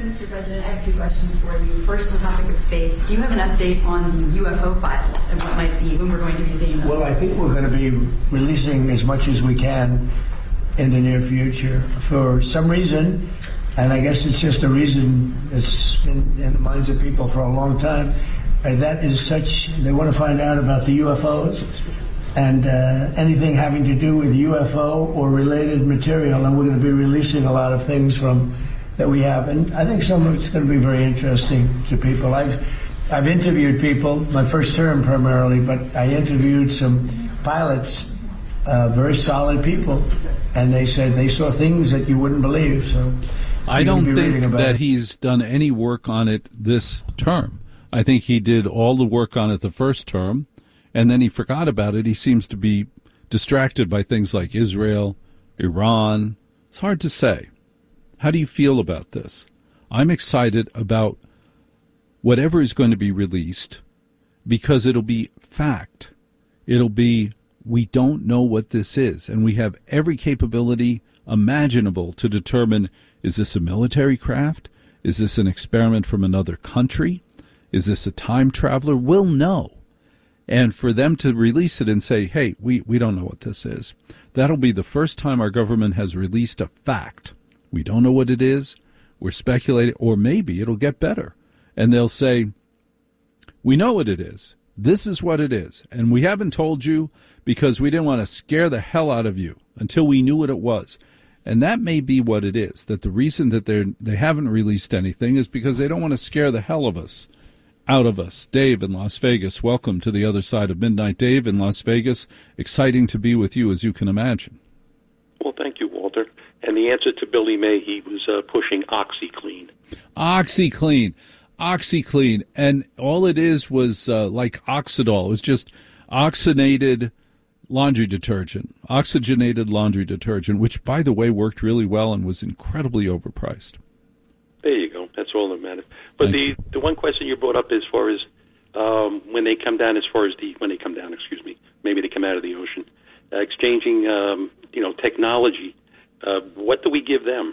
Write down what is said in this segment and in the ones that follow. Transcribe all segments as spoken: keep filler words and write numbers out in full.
Mister President, I have two questions for you. First, on the topic of space, do you have an update on the U F O files and what might be, when we're going to be seeing those? Well, I think we're going to be releasing as much as we can in the near future. For some reason, and I guess it's just a reason that's been in the minds of people for a long time, and that is such, they want to find out about the U F Os and uh, anything having to do with U F O or related material, and we're going to be releasing a lot of things from that we have, and I think some of it's going to be very interesting to people. I've I've interviewed people, my first term primarily, but I interviewed some pilots, uh, very solid people, and they said they saw things that you wouldn't believe. So I don't think that he's done any work on it this term. I think he did all the work on it the first term, and then he forgot about it. He seems to be distracted by things like Israel, Iran. It's hard to say. How do you feel about this? I'm excited about whatever is going to be released because it'll be fact. It'll be, we don't know what this is, and we have every capability imaginable to determine, is this a military craft? Is this an experiment from another country? Is this a time traveler? We'll know. And for them to release it and say, hey, we, we don't know what this is, that'll be the first time our government has released a fact. We don't know what it is. We're speculating, or maybe it'll get better. And they'll say, we know what it is. This is what it is. And we haven't told you because we didn't want to scare the hell out of you until we knew what it was. And that may be what it is, that the reason that they're, they haven't released anything is because they don't want to scare the hell of us. Out of us. Dave in Las Vegas, welcome to the other side of midnight. Dave in Las Vegas, exciting to be with you, as you can imagine. Well, thank you, Walter. And the answer to Billy May, he was uh, pushing OxyClean. OxyClean. OxyClean. And all it is was uh, like Oxidol. It was just oxygenated laundry detergent, oxygenated laundry detergent, which, by the way, worked really well and was incredibly overpriced. There you go. That's all that matters. But Thank the, you. the one question you brought up as far as um, when they come down, as far as the when they come down, excuse me, maybe they come out of the ocean, uh, exchanging, um, you know, technology. Uh, what do we give them?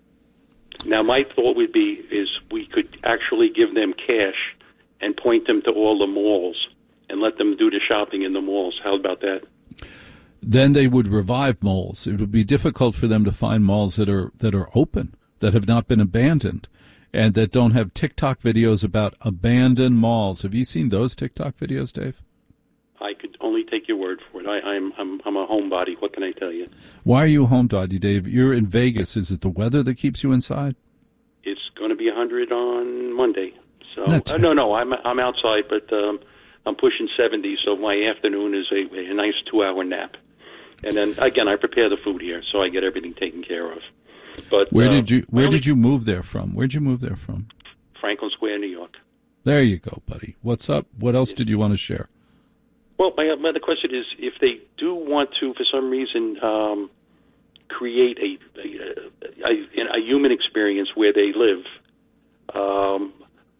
Now, my thought would be is we could actually give them cash and point them to all the malls and let them do the shopping in the malls. How about that? Then they would revive malls. It would be difficult for them to find malls that are that are open, that have not been abandoned, and that don't have TikTok videos about abandoned malls. Have you seen those TikTok videos, Dave? I could only take your word for it. I, I'm I'm I'm a homebody. What can I tell you? Why are you a homebody, Dave? You're in Vegas. Is it the weather that keeps you inside? It's going to be one hundred on Monday. So uh, no, no, I'm I'm outside, but um, I'm pushing seventy. So my afternoon is a, a nice two-hour nap, and then again I prepare the food here, so I get everything taken care of. But where uh, did you where only, did you move there from? Where did you move there from? Franklin Square, New York. There you go, buddy. What's up? What else did you want to share? Well, my, my other question is, if they do want to, for some reason, um, create a a, a a human experience where they live, um,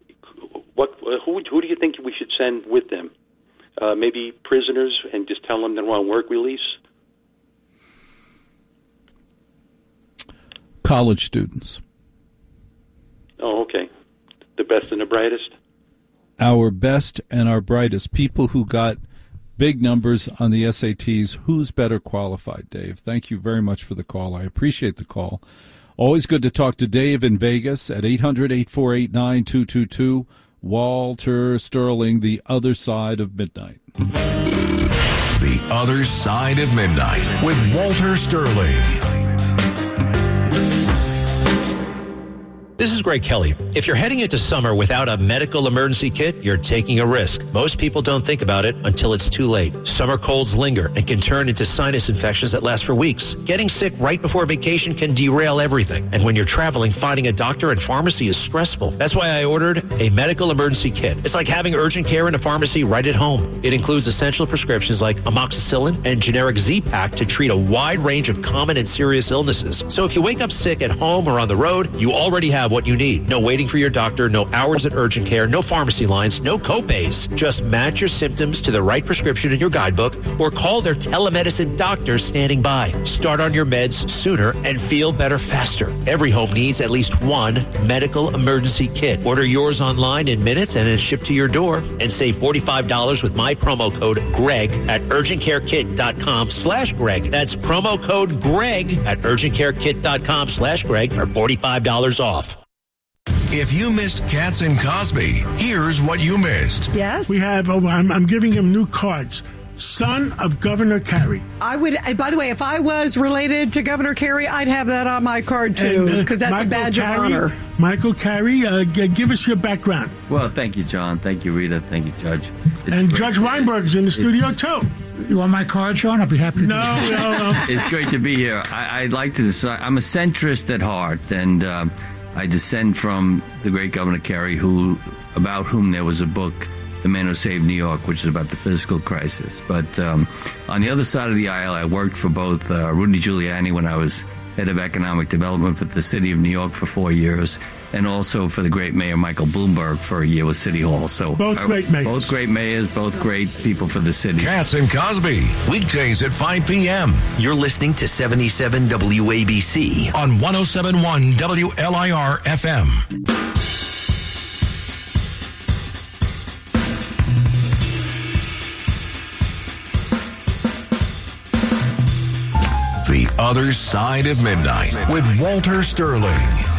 what who who do you think we should send with them? Uh, maybe prisoners, and just tell them they're on work release. College students. Oh, okay. The best and the brightest? Our best and our brightest. People who got big numbers on the S A Ts. Who's better qualified, Dave? Thank you very much for the call. I appreciate the call. Always good to talk to Dave in Vegas at eight hundred, eight four eight, nine two two two. Walter Sterling, The Other Side of Midnight. The Other Side of Midnight with Walter Sterling. This is Greg Kelly. If you're heading into summer without a medical emergency kit, you're taking a risk. Most people don't think about it until it's too late. Summer colds linger and can turn into sinus infections that last for weeks. Getting sick right before vacation can derail everything. And when you're traveling, finding a doctor and pharmacy is stressful. That's why I ordered a medical emergency kit. It's like having urgent care in a pharmacy right at home. It includes essential prescriptions like amoxicillin and generic Z-Pak to treat a wide range of common and serious illnesses. So if you wake up sick at home or on the road, you already have have what you need. No waiting for your doctor, no hours at urgent care, no pharmacy lines, no copays. Just match your symptoms to the right prescription in your guidebook or call their telemedicine doctor standing by. Start on your meds sooner and feel better faster. Every home needs at least one medical emergency kit. Order yours online in minutes and it's shipped to your door. And save forty-five dollars with my promo code GREG at urgentcarekit.com slash Greg. That's promo code GREG at urgentcarekit.com slash Greg for forty-five dollars off. If you missed Katz and Cosby, here's what you missed. Yes? We have, oh, I'm, I'm giving him new cards. Son of Governor Carey. I would, by the way, if I was related to Governor Carey, I'd have that on my card too, because uh, that's Michael a badge Carey, of honor. Michael Carey, uh, g- give us your background. Well, thank you, John. Thank you, Rita. Thank you, Judge. It's and Judge Weinberg's in the studio too. You want my card, Sean? I'll be happy to. No, no, no. It's great to be here. I, I'd like to decide. I'm a centrist at heart, and uh, I descend from the great Governor Carey, who, about whom there was a book, The Man Who Saved New York, which is about the fiscal crisis. But um, on the other side of the aisle, I worked for both uh, Rudy Giuliani when I was head of economic development for the city of New York for four years, and also for the great mayor Michael Bloomberg for a year with City Hall. So both I, great mayors. Both great mayors, both great people for the city. Katz and Cosby, weekdays at five p.m. You're listening to seventy-seven W A B C on one oh seven point one W L I R F M. The Other Side of Midnight with Walter Sterling.